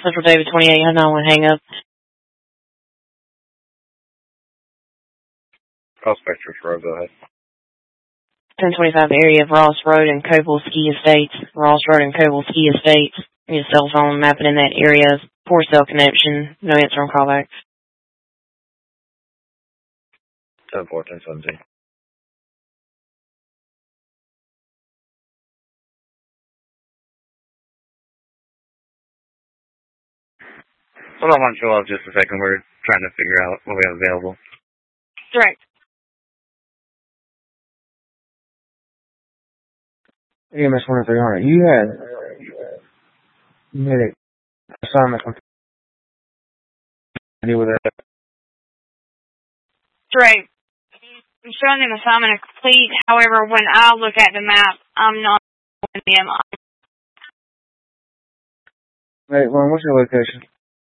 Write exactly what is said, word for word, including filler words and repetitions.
Central David twenty-eight, hold on, one hang up. Prospectors Road, go ahead. ten twenty-five area of Ross Road and Coble Ski Estates. Ross Road and Coble Ski Estates. Need a cell phone mapping in that area. Poor cell connection. No answer on callbacks. ten fourteen seventeen. Hold on, one show up just a second. We're trying to figure out what we have available. Direct. E M S twenty-three hundred. You had, you had an assignment to deal with that. Direct. I'm showing them assignment complete. However, when I look at the map, I'm not showing them. Hey, Ron, what's your location?